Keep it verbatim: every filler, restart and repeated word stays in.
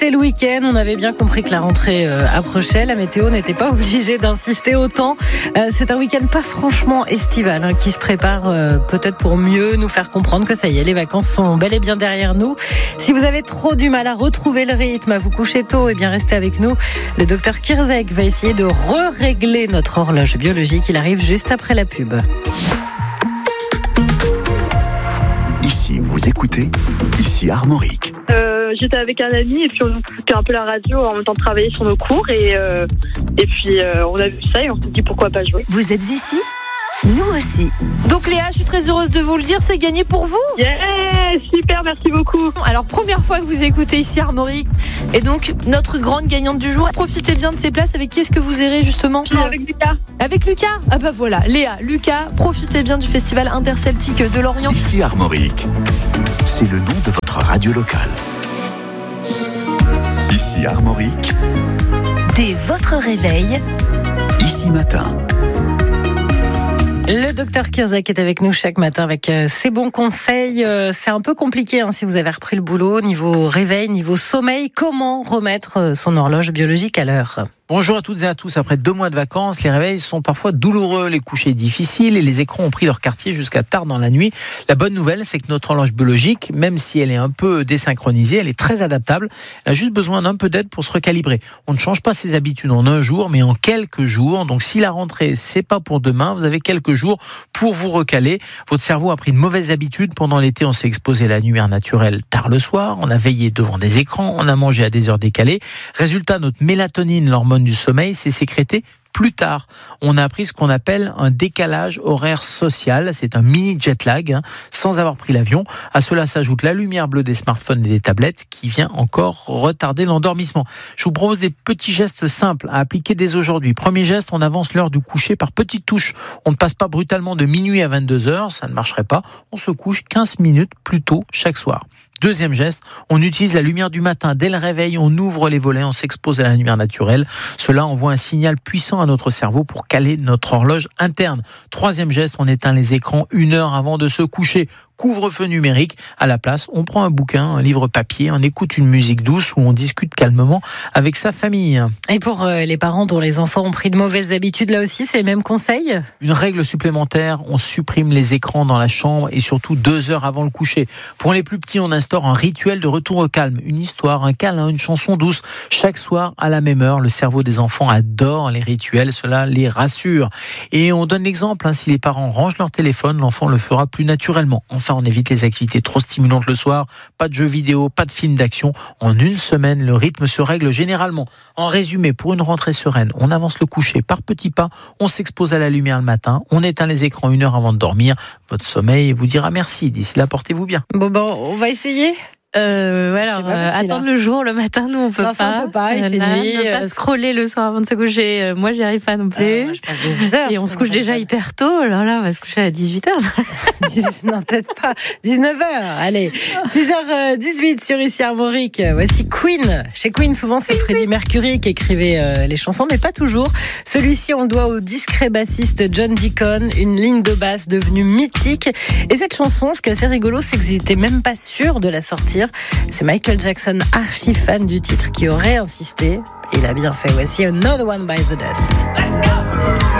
c'était le week-end. On avait bien compris que la rentrée euh, approchait. La météo n'était pas obligée d'insister autant. Euh, c'est un week-end pas franchement estival hein, qui se prépare euh, peut-être pour mieux nous faire comprendre que ça y est, les vacances sont bel et bien derrière nous. Si vous avez trop du mal à retrouver le rythme, à vous coucher tôt, eh bien restez avec nous. Le docteur Kirzek va essayer de re-régler notre horloge biologique. Il arrive juste après la pub. Ici, vous écoutez, ici Armorique. Euh, j'étais avec un ami et puis on écoutait un peu la radio en même temps de travailler sur nos cours et, euh, et puis euh, on a vu ça et on s'est dit pourquoi pas jouer. Vous êtes ici ? Nous aussi. Donc Léa, je suis très heureuse de vous le dire, c'est gagné pour vous. Yeah, super, merci beaucoup. Alors première fois que vous écoutez ici Armorique et donc notre grande gagnante du jour. Profitez bien de ces places. Avec qui est-ce que vous irez justement? Non, avec Lucas. Avec Lucas? Ah bah voilà, Léa, Lucas, profitez bien du festival interceltique de Lorient. Ici Armorique, c'est le nom de votre radio locale. Ici Armorique, dès votre réveil, ici matin. Le docteur Kirzek est avec nous chaque matin avec ses bons conseils. C'est un peu compliqué hein, si vous avez repris le boulot, niveau réveil, niveau sommeil. Comment remettre son horloge biologique à l'heure ? Bonjour à toutes et à tous. Après deux mois de vacances, les réveils sont parfois douloureux, les couchers difficiles et les écrans ont pris leur quartier jusqu'à tard dans la nuit. La bonne nouvelle, c'est que notre horloge biologique, même si elle est un peu désynchronisée, elle est très adaptable. Elle a juste besoin d'un peu d'aide pour se recalibrer. On ne change pas ses habitudes en un jour, mais en quelques jours. Donc si la rentrée, c'est pas pour demain, vous avez quelques jours pour vous recaler. Votre cerveau a pris une mauvaise habitude. Pendant l'été, on s'est exposé à la lumière naturelle tard le soir. On a veillé devant des écrans. On a mangé à des heures décalées. Résultat, notre mélatonine, l'hormone du sommeil, s'est sécrétée plus tard. On a appris ce qu'on appelle un décalage horaire social. C'est un mini jet lag, hein, sans avoir pris l'avion. À cela s'ajoute la lumière bleue des smartphones et des tablettes qui vient encore retarder l'endormissement. Je vous propose des petits gestes simples à appliquer dès aujourd'hui. Premier geste, on avance l'heure du coucher par petites touches. On ne passe pas brutalement de minuit à vingt-deux heures, ça ne marcherait pas. On se couche quinze minutes plus tôt chaque soir. Deuxième geste, on utilise la lumière du matin. Dès le réveil, on ouvre les volets, on s'expose à la lumière naturelle. Cela envoie un signal puissant à notre cerveau pour caler notre horloge interne. Troisième geste, on éteint les écrans une heure avant de se coucher. Couvre-feu numérique. À la place, on prend un bouquin, un livre papier, on écoute une musique douce ou on discute calmement avec sa famille. Et pour les parents dont les enfants ont pris de mauvaises habitudes, là aussi, c'est les mêmes conseils ? Une règle supplémentaire, on supprime les écrans dans la chambre et surtout deux heures avant le coucher. Pour les plus petits, on instaure un rituel de retour au calme. Une histoire, un câlin, une chanson douce. Chaque soir, à la même heure, le cerveau des enfants adore les rituels. Cela les rassure. Et on donne l'exemple, hein, si les parents rangent leur téléphone, l'enfant le fera plus naturellement. Enfin, on évite les activités trop stimulantes le soir, pas de jeux vidéo, pas de films d'action. En une semaine, le rythme se règle généralement. En résumé, pour une rentrée sereine, on avance le coucher par petits pas, on s'expose à la lumière le matin, on éteint les écrans une heure avant de dormir. Votre sommeil vous dira merci. D'ici là, portez-vous bien. Bon, bon, on va essayer. Euh, ouais, alors, euh, facile, attendre hein. le jour, le matin, nous, on peut non, pas. Ça, on peut pas, il fait euh, nuit. Ne pas euh, scroller le soir avant de se coucher. Euh, moi, j'y arrive pas non plus. Euh, moi, je passe des heures. Et on se couche déjà hyper tôt. Alors là, on va se coucher à dix-huit heures. Non, peut-être pas. dix-neuf heures. Allez. six heures dix-huit sur Ici Armorique. Voici Queen. Chez Queen, souvent, c'est Freddie Mercury qui écrivait euh, les chansons, mais pas toujours. Celui-ci, on le doit au discret bassiste John Deacon, une ligne de basse devenue mythique. Et cette chanson, ce qui est assez rigolo, c'est qu'ils n'étaient même pas sûrs de la sortir. C'est Michael Jackson, archi fan du titre, qui aurait insisté. Il a bien fait. Voici Another One by the Dust. Let's go!